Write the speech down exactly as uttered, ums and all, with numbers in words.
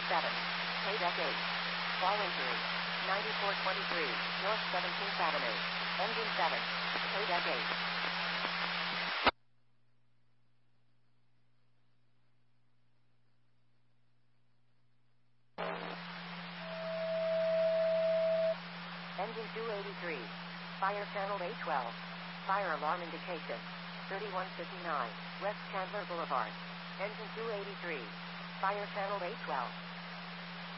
seven. Paydeck eight. Fall injury. ninety-four twenty-three, North seventeenth Avenue. Engine seven. Paydeck eight. Engine two eighty-three. Fire channel A twelve. Fire alarm indication. thirty-one fifty-nine, West Chandler Boulevard. Engine two eighty-three. Fire channel A twelve.